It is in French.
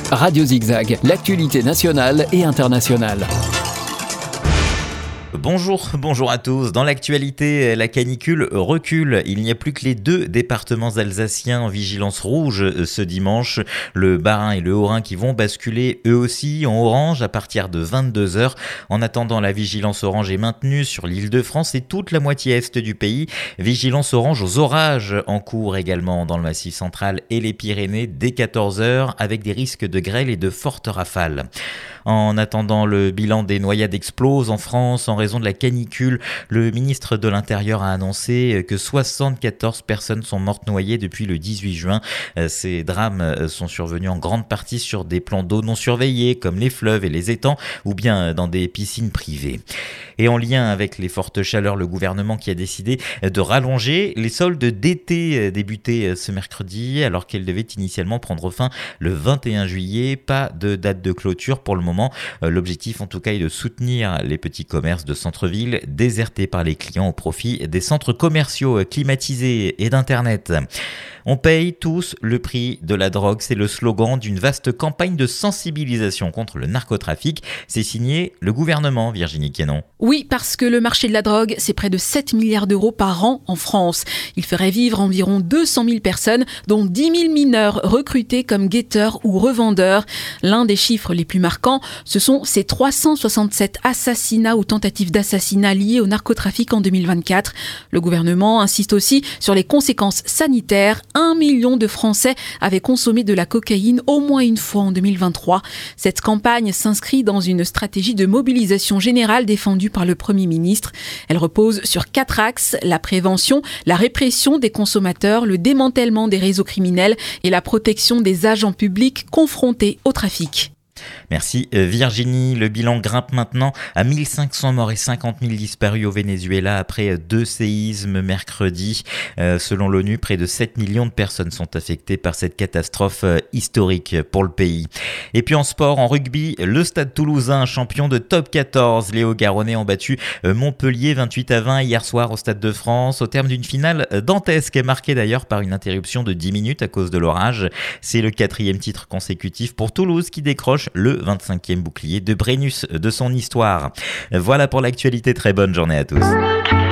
Radio Zigzag, l'actualité nationale et internationale. Bonjour à tous. Dans l'actualité, la canicule recule. Il n'y a plus que les deux départements alsaciens en vigilance rouge ce dimanche. Le Bas-Rhin et le Haut-Rhin qui vont basculer eux aussi en orange à partir de 22h. En attendant, la vigilance orange est maintenue sur l'Île-de-France et toute la moitié est du pays. Vigilance orange aux orages en cours également dans le Massif central et les Pyrénées dès 14h avec des risques de grêle et de fortes rafales. En attendant, le bilan des noyades explose en France en raison de la canicule. Le ministre de l'Intérieur a annoncé que 74 personnes sont mortes noyées depuis le 18 juin. Ces drames sont survenus en grande partie sur des plans d'eau non surveillés comme les fleuves et les étangs ou bien dans des piscines privées. Et en lien avec les fortes chaleurs, le gouvernement qui a décidé de rallonger les soldes d'été débutés ce mercredi alors qu'elles devaient initialement prendre fin le 21 juillet. Pas de date de clôture pour le moment. L'objectif en tout cas est de soutenir les petits commerces de centre-ville désertés par les clients au profit des centres commerciaux climatisés et d'internet. On paye tous le prix de la drogue, c'est le slogan d'une vaste campagne de sensibilisation contre le narcotrafic. C'est signé le gouvernement, Virginie Quénon. Oui, parce que le marché de la drogue, c'est près de 7 milliards d'euros par an en France. Il ferait vivre environ 200 000 personnes, dont 10 000 mineurs recrutés comme guetteurs ou revendeurs. L'un des chiffres les plus marquants, ce sont ces 367 assassinats ou tentatives d'assassinat liés au narcotrafic en 2024. Le gouvernement insiste aussi sur les conséquences sanitaires. 1 million de Français avaient consommé de la cocaïne au moins une fois en 2023. Cette campagne s'inscrit dans une stratégie de mobilisation générale défendue par le Premier ministre. Elle repose sur 4 axes: la prévention, la répression des consommateurs, le démantèlement des réseaux criminels et la protection des agents publics confrontés au trafic. Merci Virginie. Le bilan grimpe maintenant à 1500 morts et 50 000 disparus au Venezuela après 2 séismes mercredi. Selon l'ONU, près de 7 millions de personnes sont affectées par cette catastrophe historique pour le pays. Et puis en sport, en rugby, le Stade Toulousain, champion de top 14. Les Hauts-Garonnais ont battu Montpellier 28-20 hier soir au Stade de France au terme d'une finale dantesque marquée d'ailleurs par une interruption de 10 minutes à cause de l'orage. C'est le 4e titre consécutif pour Toulouse qui décroche le 25e bouclier de Brennus de son histoire. Voilà pour l'actualité, très bonne journée à tous.